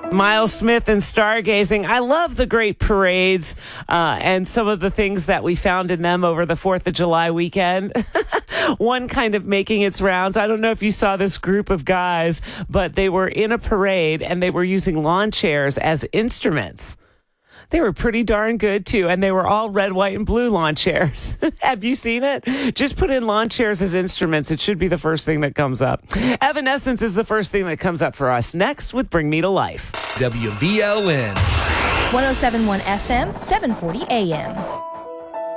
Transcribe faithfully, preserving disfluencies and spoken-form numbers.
Miles Smith and Stargazing. I love the great parades uh, and some of the things that we found in them over the fourth of July weekend. One kind of making its rounds. I don't know if you saw this group of guys, but they were in a parade and they were using lawn chairs as instruments. They were pretty darn good, too, and they were all red, white, and blue lawn chairs. Have you seen it? Just put in lawn chairs as instruments. It should be the first thing that comes up. Evanescence is the first thing that comes up for us. Next with Bring Me to Life. W V L N. one oh seven point one F M, seven forty A M.